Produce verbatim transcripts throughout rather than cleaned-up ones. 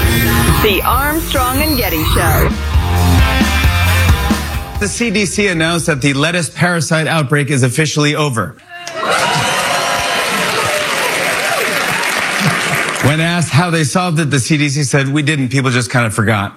The Armstrong and Getty Show. The C D C announced that the lettuce parasite outbreak is officially over. When asked how they solved it, the C D C said, we didn't. People just kind of forgot.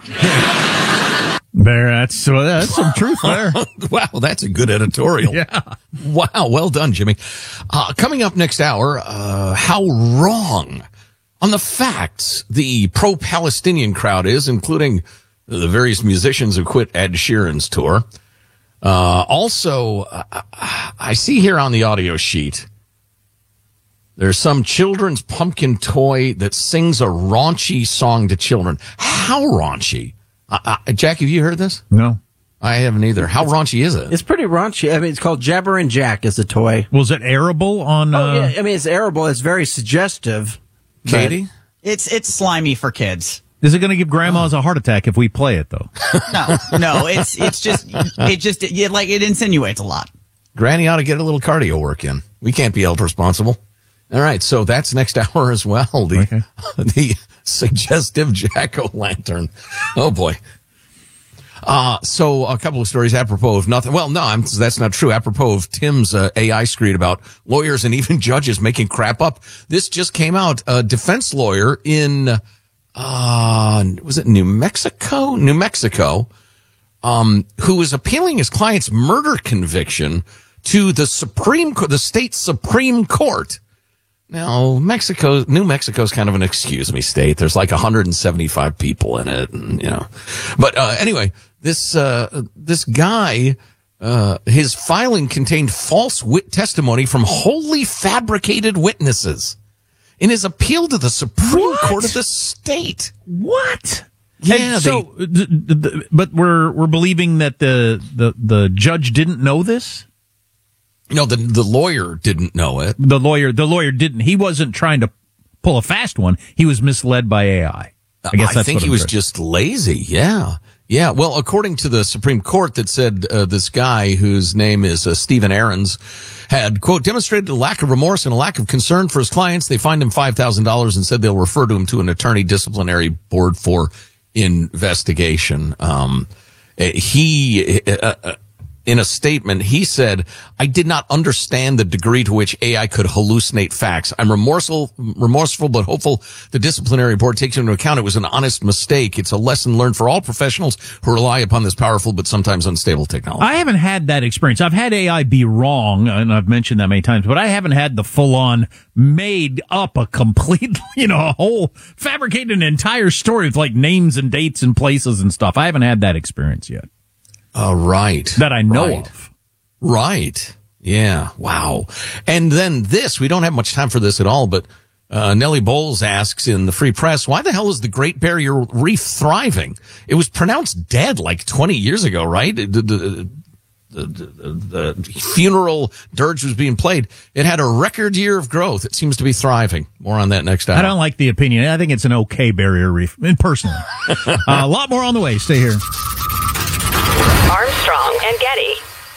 There, that's, well, that's some truth there. Wow, that's a good editorial. Yeah. Wow, well done, Jimmy. Uh, coming up next hour, uh, how wrong on the facts the pro-Palestinian crowd is, including the various musicians who quit Ed Sheeran's tour. Uh, also, uh, I see here on the audio sheet, there's some children's pumpkin toy that sings a raunchy song to children. How raunchy? Uh, uh, Jack, have you heard this? No. I haven't either. How raunchy is it? It's pretty raunchy. I mean, it's called Jabber and Jack is the toy. Was it arable on... Uh... Oh, yeah. I mean, it's arable. It's very suggestive. Katie? It's it's slimy for kids. Is it going to give grandmas a heart attack if we play it, though? No, no. It's it's just it just it, like it insinuates a lot. Granny ought to get a little cardio work in. We can't be held responsible. All right, so that's next hour as well. The Okay. the suggestive jack-o'-lantern. Oh boy. Uh, so a couple of stories apropos of nothing. Well, no, I'm, that's not true. Apropos of Tim's uh, A I screed about lawyers and even judges making crap up. This just came out. A defense lawyer in, uh, was it New Mexico? New Mexico, um, who was appealing his client's murder conviction to the Supreme Court, the state Supreme Court. Now, Mexico, New Mexico's kind of an excuse me state. There's like one hundred seventy-five people in it, and, you know. But uh, anyway, this uh, this guy, uh, his filing contained false wit testimony from wholly fabricated witnesses in his appeal to the Supreme What? Court of the state. What? Yeah, And they, so, th- th- th- but we're we're believing that the, the, the judge didn't know this? no, the the lawyer didn't know it. The lawyer, the lawyer didn't. He wasn't trying to pull a fast one. He was misled by A I. I guess that's I think what he I'm was trying- just lazy. Yeah. Yeah. Well, according to the Supreme Court that said uh, this guy whose name is uh, Stephen Aarons had, quote, demonstrated a lack of remorse and a lack of concern for his clients. They fined him five thousand dollars and said they'll refer to him to an attorney disciplinary board for investigation. Um, he, uh, uh, in a statement, he said, I did not understand the degree to which A I could hallucinate facts. I'm remorseful, remorseful, but hopeful the disciplinary board takes into account it was an honest mistake. It's a lesson learned for all professionals who rely upon this powerful but sometimes unstable technology. I haven't had that experience. I've had A I be wrong, and I've mentioned that many times, but I haven't had the full-on made up a complete, you know, a whole, fabricated an entire story with like names and dates and places and stuff. I haven't had that experience yet. Uh, right. That I know right. of. Right. Yeah. Wow. And then this, we don't have much time for this at all, but uh, Nellie Bowles asks in the Free Press, why the hell is the Great Barrier Reef thriving? It was pronounced dead like twenty years ago, right? The, the, the, the, the funeral dirge was being played. It had a record year of growth. It seems to be thriving. More on that next hour. I don't like the opinion. I think it's an okay barrier reef, and personally. uh, a lot more on the way. Stay here. Armstrong and Getty.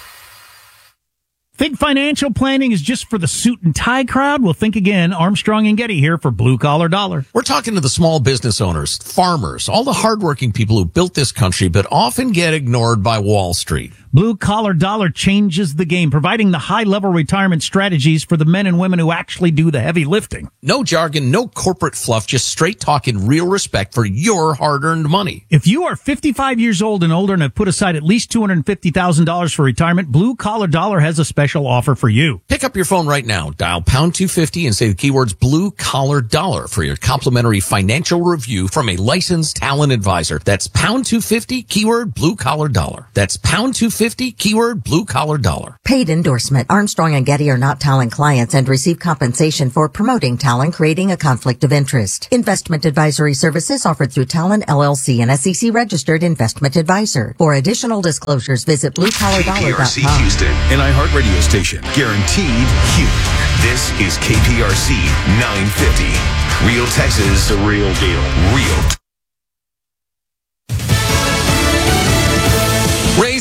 Think financial planning is just for the suit and tie crowd? Well, think again. Armstrong and Getty here for Blue Collar Dollar. We're talking to the small business owners, farmers, all the hardworking people who built this country, but often get ignored by Wall Street. Blue Collar Dollar changes the game, providing the high-level retirement strategies for the men and women who actually do the heavy lifting. No jargon, no corporate fluff, just straight talk and real respect for your hard-earned money. If you are fifty-five years old and older and have put aside at least two hundred fifty thousand dollars for retirement, Blue Collar Dollar has a special offer for you. Pick up your phone right now, dial pound two fifty and say the keywords Blue Collar Dollar for your complimentary financial review from a licensed talent advisor. That's pound two fifty, keyword Blue Collar Dollar. That's pound two fifty, keyword Blue Collar Dollar. Paid endorsement. Armstrong and Getty are not Talon clients and receive compensation for promoting Talon, creating a conflict of interest. Investment advisory services offered through Talon L L C, an S E C registered investment advisor. For additional disclosures, visit blue collar dollar dot com. K P R C Houston, an iHeartRadio station, guaranteed human. This is K P R C nine fifty. Real Texas, the real deal. Real. Raising the interest.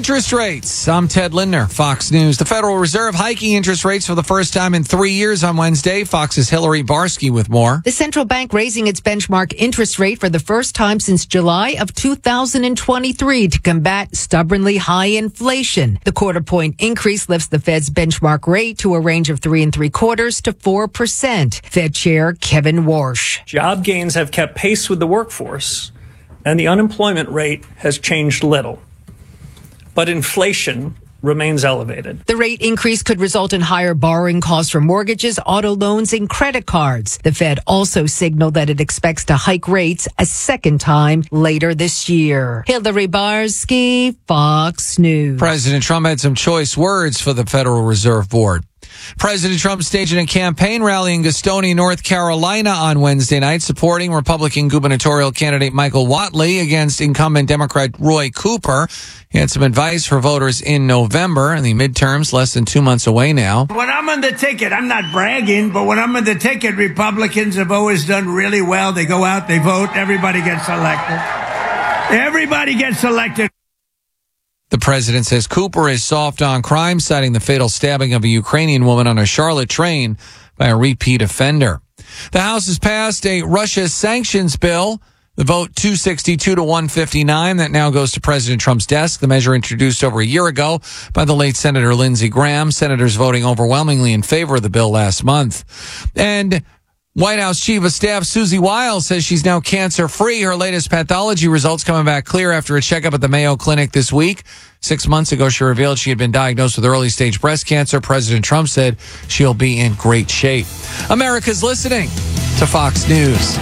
interest rates. I'm Ted Lindner, Fox News. The Federal Reserve hiking interest rates for the first time in three years on Wednesday. Fox's Hillary Barsky with more. The central bank raising its benchmark interest rate for the first time since July of two thousand twenty-three to combat stubbornly high inflation. The quarter point increase lifts the Fed's benchmark rate to a range of three and three quarters to four percent. Fed Chair Kevin Warsh. Job gains have kept pace with the workforce, and the unemployment rate has changed little. But inflation remains elevated. The rate increase could result in higher borrowing costs for mortgages, auto loans, and credit cards. The Fed also signaled that it expects to hike rates a second time later this year. Hillary Barsky, Fox News. President Trump had some choice words for the Federal Reserve Board. President Trump staging a campaign rally in Gastonia, North Carolina on Wednesday night, supporting Republican gubernatorial candidate Michael Whatley against incumbent Democrat Roy Cooper. He had some advice for voters in November, and the midterms less than two months away now. When I'm on the ticket, I'm not bragging, but when I'm on the ticket, Republicans have always done really well. They go out, they vote, everybody gets elected. Everybody gets elected. The president says Cooper is soft on crime, citing the fatal stabbing of a Ukrainian woman on a Charlotte train by a repeat offender. The House has passed a Russia sanctions bill. The vote two sixty-two to one fifty-nine. That now goes to President Trump's desk. The measure introduced over a year ago by the late Senator Lindsey Graham. Senators voting overwhelmingly in favor of the bill last month. And White House Chief of Staff Susie Wiles says she's now cancer-free. Her latest pathology results coming back clear after a checkup at the Mayo Clinic this week. Six months ago, she revealed she had been diagnosed with early-stage breast cancer. President Trump said she'll be in great shape. America's listening to Fox News.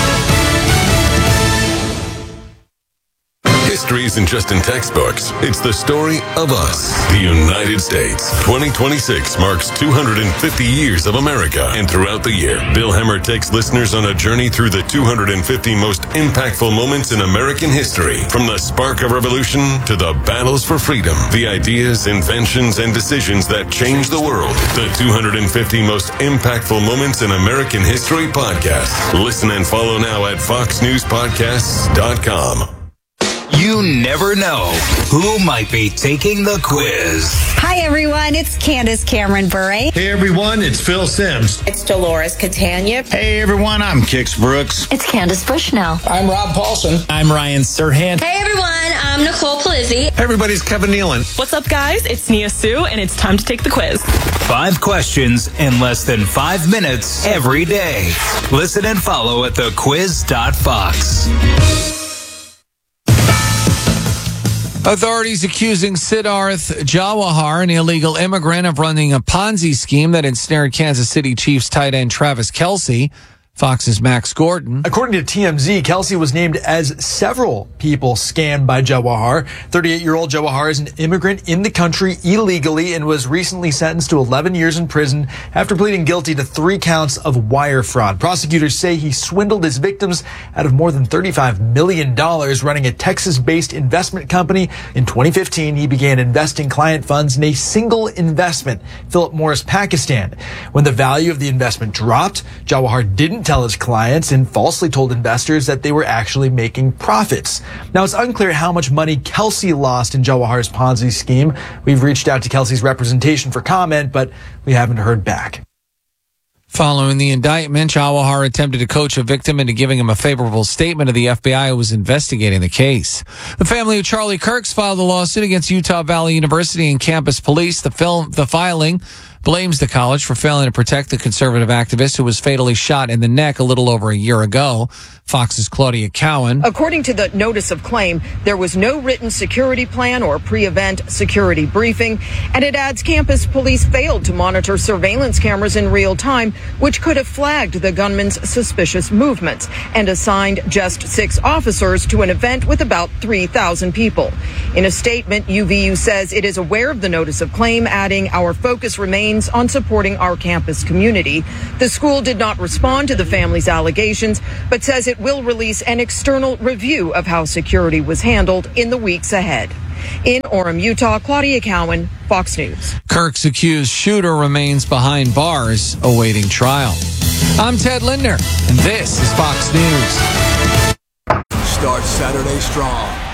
History isn't just in textbooks. It's the story of us, the United States. twenty twenty-six marks two hundred fifty years of America. And throughout the year, Bill Hemmer takes listeners on a journey through the two hundred fifty most impactful moments in American history. From the spark of revolution to the battles for freedom, the ideas, inventions, and decisions that changed the world. The two hundred fifty most impactful moments in American history podcast. Listen and follow now at fox news podcasts dot com. You never know who might be taking the quiz. Hi, everyone. It's Candace Cameron Bure. Hey, everyone. It's Phil Sims. It's Dolores Catania. Hey, everyone. I'm Kix Brooks. It's Candace Bushnell. I'm Rob Paulson. I'm Ryan Serhant. Hey, everyone. I'm Nicole Palizzi. Hey, everybody's Kevin Nealon. What's up, guys? It's Nia Sue, and it's time to take the quiz. Five questions in less than five minutes every day. Listen and follow at the quiz dot fox. Authorities accusing Siddharth Jawahar, an illegal immigrant, of running a Ponzi scheme that ensnared Kansas City Chiefs tight end Travis Kelce. Fox's Max Gordon. According to T M Z, Kelce was named as several people scammed by Jawahar. thirty-eight-year-old Jawahar is an immigrant in the country illegally and was recently sentenced to eleven years in prison after pleading guilty to three counts of wire fraud. Prosecutors say he swindled his victims out of more than thirty-five million dollars running a Texas-based investment company. In twenty fifteen, he began investing client funds in a single investment, Philip Morris Pakistan. When the value of the investment dropped, Jawahar didn't tell his clients and falsely told investors that they were actually making profits. Now, it's unclear how much money Kelce lost in Jawahar's Ponzi scheme. We've reached out to Kelce's representation for comment, but we haven't heard back. Following the indictment, Jawahar attempted to coach a victim into giving him a favorable statement to the F B I who was investigating the case. The family of Charlie Kirks filed a lawsuit against Utah Valley University and campus police. The, film, the filing blames the college for failing to protect the conservative activist who was fatally shot in the neck a little over a year ago. Fox's Claudia Cowan. According to the notice of claim, there was no written security plan or pre-event security briefing, and it adds campus police failed to monitor surveillance cameras in real time, which could have flagged the gunman's suspicious movements, and assigned just six officers to an event with about three thousand people. In a statement, U V U says it is aware of the notice of claim, adding, "Our focus remains on supporting our campus community." The school did not respond to the family's allegations, but says it will release an external review of how security was handled in the weeks ahead. In Orem, Utah, Claudia Cowan, Fox News. Kirk's accused shooter remains behind bars awaiting trial. I'm Ted Lindner, and this is Fox News. Start Saturday strong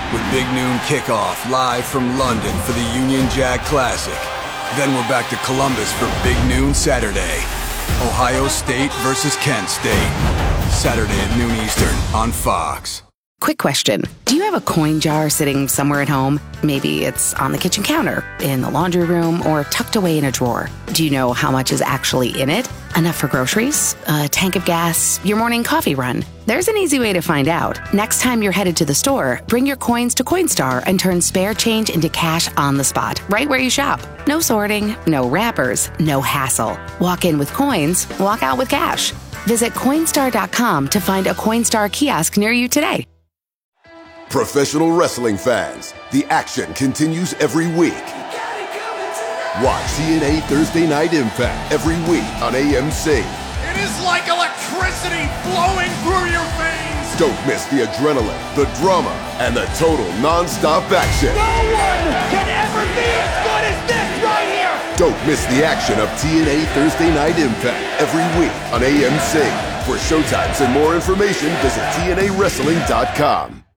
with Big Noon Kickoff live from London for the Union Jack Classic. Then we're back to Columbus for Big Noon Saturday. Ohio State versus Kent State. Saturday at noon Eastern on Fox. Quick question. Do you have a coin jar sitting somewhere at home? Maybe it's on the kitchen counter, in the laundry room, or tucked away in a drawer. Do you know how much is actually in it? Enough for groceries? A tank of gas? Your morning coffee run? There's an easy way to find out. Next time you're headed to the store, bring your coins to Coinstar and turn spare change into cash on the spot, right where you shop. No sorting, no wrappers, no hassle. Walk in with coins, walk out with cash. Visit Coinstar dot com to find a Coinstar kiosk near you today. Professional wrestling fans, the action continues every week. Watch T N A Thursday Night Impact every week on A M C. It is like electricity flowing through your veins. Don't miss the adrenaline, the drama, and the total non-stop action. No one can ever be as good as this right here. Don't miss the action of T N A Thursday Night Impact every week on A M C. For showtimes and more information, visit T N A wrestling dot com.